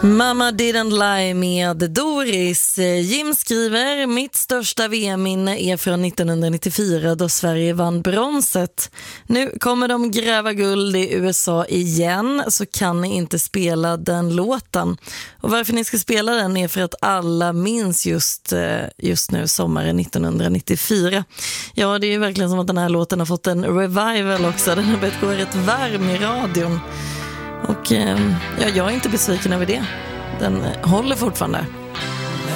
Mamma didn't lie med Doris. Jim skriver: mitt största VM-minne är från 1994 då Sverige vann bronset. Nu kommer de gräva guld i USA igen, så kan ni inte spela den låten. Och varför ni ska spela den är för att alla minns just nu sommaren 1994. Ja, det är ju verkligen som att den här låten har fått en revival också. Den har börjat gå rätt varm i radion. Och jag är inte besviken över det. Den håller fortfarande.